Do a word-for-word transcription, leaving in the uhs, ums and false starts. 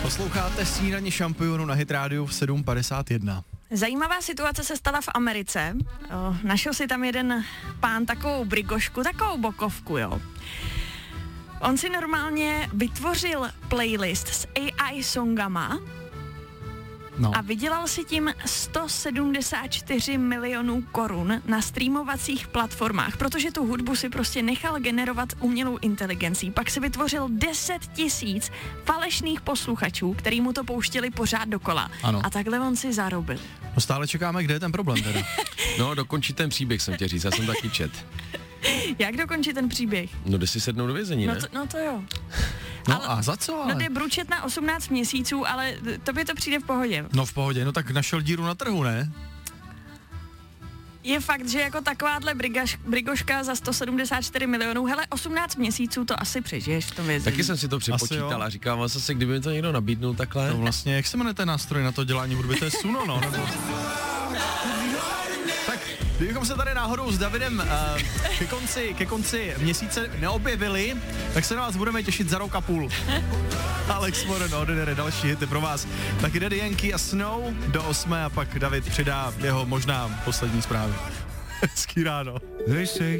Posloucháte Snídaně šampionů na Hit Rádiu v sedm padesát jedna. Zajímavá situace se stala v Americe. O, našel si tam jeden pán takovou brigošku, takovou bokovku, jo. On si normálně vytvořil playlist s A I songama No. a vydělal si tím sto sedmdesát čtyři milionů korun na streamovacích platformách, protože tu hudbu si prostě nechal generovat umělou inteligencí. Pak si vytvořil deset tisíc falešných posluchačů, který mu to pouštěli pořád dokola. Ano. A takhle on si zarobil. No stále čekáme, kde je ten problém teda. No, dokončí ten příběh, jsem tě říct, já jsem taky čet. Jak dokončit ten příběh? No, jde si sednout do vězení, ne? No to, no to jo. No Ale- a za co ale? No jde bručet na osmnáct měsíců, ale tobě to přijde v pohodě. No v pohodě, no tak našel díru na trhu, ne? Je fakt, že jako takováhle brigaš, brigoška za sto sedmdesát čtyři milionů, hele, osmnáct měsíců to asi přežiješ v tom vězení. Taky jsem si to přepočítal a říkám vám zase, kdyby mi to někdo nabídnul takhle. No vlastně, jak se jmenuje ten nástroj na to dělání hudby? To je Suno, no? Nebo... Tak, kdybychom se tady náhodou s Davidem uh, ke, konci, ke konci měsíce neobjevili, tak se na vás budeme těšit za rok a půl. Alex Moren, Ordinary, další hity pro vás. Taky Daddy Yankee a Snow do osmé a pak David přidá jeho možná poslední zprávy. Hezký ráno.